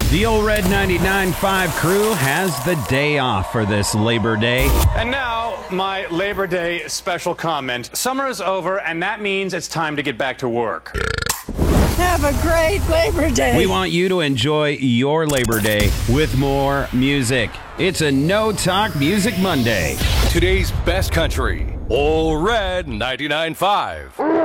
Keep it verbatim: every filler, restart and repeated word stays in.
The Old Red ninety-nine point five crew has the day off for this Labor Day. And now, my Labor Day special comment. Summer is over, and that means it's time to get back to work. Have a great Labor Day. We want you to enjoy your Labor Day with more music. It's a No Talk Music Monday. Today's best country, Old Red ninety-nine point five.